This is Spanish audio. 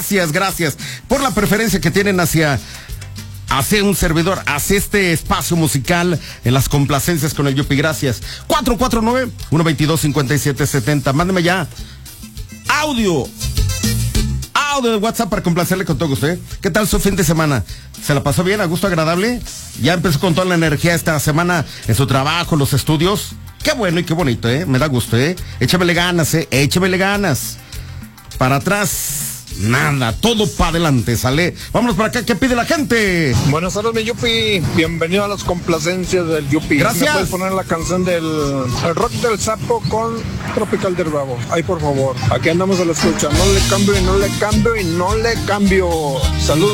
Gracias por la preferencia que tienen hacia un servidor, hacia este espacio musical en las complacencias con el Yupi. Gracias. 449-122-5770. Mándeme ya audio de WhatsApp para complacerle con todo usted. ¿Qué tal su fin de semana? ¿Se la pasó bien? ¿A gusto, agradable? ¿Ya empezó con toda la energía esta semana en su trabajo, los estudios? Qué bueno y qué bonito, me da gusto, échamele ganas, échamele ganas. Para atrás nada, todo para adelante, sale. Vámonos para acá, ¿qué pide la gente? Buenas tardes, mi Yupi. Bienvenido a las complacencias del Yupi. Gracias. ¿Me puedes poner la canción del el rock del sapo con Tropical del Bravo? Ahí, por favor. Aquí andamos a la escucha. No le cambio y no le cambio y no le cambio. Saludos.